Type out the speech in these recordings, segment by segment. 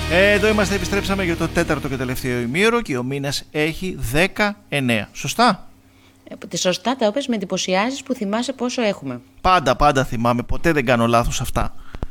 Εδώ είμαστε, επιστρέψαμε για το τέταρτο και τελευταίο ημίωρο και ο μήνας έχει 19. Σωστά? Σωστά τα όπες, με εντυπωσιάζεις που θυμάσαι πόσο έχουμε. Πάντα θυμάμαι, ποτέ δεν κάνω λάθος αυτά.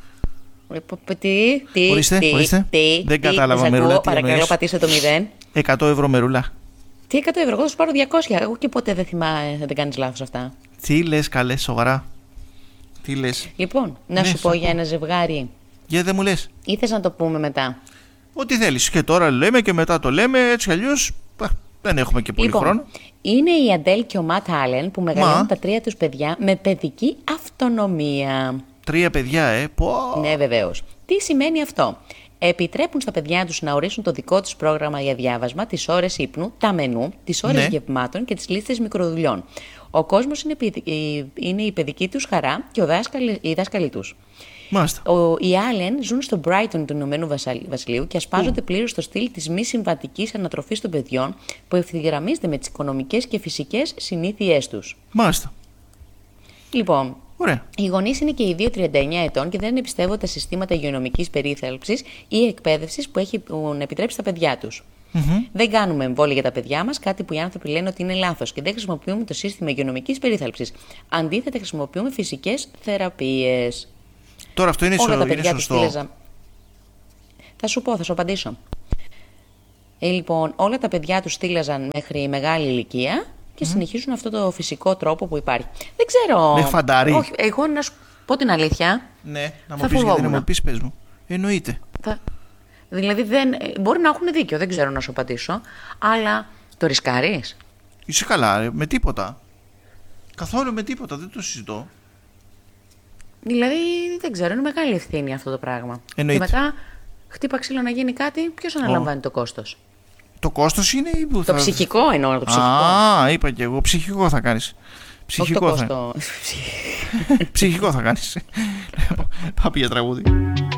Ορίστε. Δεν κατάλαβα, Μερούλα. Παρακαλώ, πατήστε το 0. 100 ευρώ, Μερούλα. Τι 100 ευρώ, εγώ θα σου πάρω 200. Εγώ και ποτέ δεν κάνεις λάθος αυτά. Τι λες, καλέ, σοβαρά? Τι λες? Λοιπόν, να σου πω για ένα ζευγάρι. Για δεν μου λες. Ή θες να το πούμε μετά? Ό,τι θέλεις. Και τώρα λέμε και μετά το λέμε, έτσι αλλιώς δεν έχουμε και πολύ χρόνο. Είναι η Αντέλ και ο Ματ Άλεν που μεγαλώνουν τα 3 τους παιδιά με παιδική αυτονομία. 3 παιδιά, Ναι, βεβαίως. Τι σημαίνει αυτό? Επιτρέπουν στα παιδιά τους να ορίσουν το δικό τους πρόγραμμα για διάβασμα, τις ώρες ύπνου, τα μενού, τις ώρες γευμάτων και τις λίστες μικροδουλειών. Ο κόσμος είναι η παιδική τους χαρά και οι δάσκαλοι τους. Οι Άλεν ζουν στο Brighton του Ηνωμένου Βασιλείου και ασπάζονται πλήρως στο στυλ της μη συμβατικής ανατροφής των παιδιών που ευθυγραμμίζεται με τις οικονομικές και φυσικές συνήθειές τους. Μάλιστα. Λοιπόν, ωραία. Οι γονείς είναι και οι δύο 39 ετών και δεν εμπιστεύονται τα συστήματα υγειονομικής περίθαλψης ή εκπαίδευσης που έχουν επιτρέψει στα παιδιά τους. Δεν κάνουμε εμβόλια για τα παιδιά μας, κάτι που οι άνθρωποι λένε ότι είναι λάθος, και δεν χρησιμοποιούμε το σύστημα υγειονομικής περίθαλψης. Αντίθετα, χρησιμοποιούμε φυσικές θεραπείες. Τώρα αυτό είναι σωστό? Θα σου απαντήσω. Λοιπόν, όλα τα παιδιά τους στήλαζαν μέχρι μεγάλη ηλικία και συνεχίζουν αυτό το φυσικό τρόπο που υπάρχει. Δεν ξέρω. Με φαντάρι. Όχι, εγώ να σου πω την αλήθεια. Ναι, να μου πεις, γιατί να μου πεις, πες μου. Εννοείται. Δηλαδή μπορεί να έχουν δίκιο, δεν ξέρω να σου απαντήσω. Αλλά το ρισκάρεις? Είσαι καλά, με τίποτα. Καθόλου με τίποτα, δεν το συζητώ. Δηλαδή δεν ξέρω, είναι μεγάλη ευθύνη αυτό το πράγμα. Εννοείται. Και μετά χτύπα ξύλο να γίνει κάτι, ποιος αναλαμβάνει το κόστος? Το κόστος είναι το ψυχικό εννοώ, το ψυχικό. Είπα και εγώ, ψυχικό θα κάνεις. Ψυχικό θα κάνεις. Πάμε για τραγούδι.